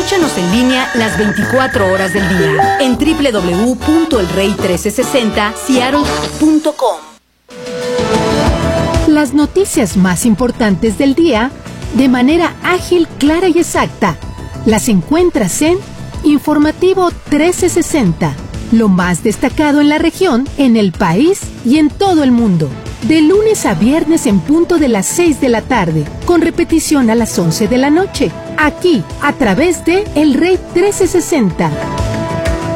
Escúchanos en línea las 24 horas del día en www.elrey1360seattle.com. Las noticias más importantes del día de manera ágil, clara y exacta. Las encuentras en Informativo 1360. Lo más destacado en la región, en el país y en todo el mundo. De lunes a viernes en punto de las 6 de la tarde, con repetición a las 11 de la noche. Aquí, a través de El Rey 1360.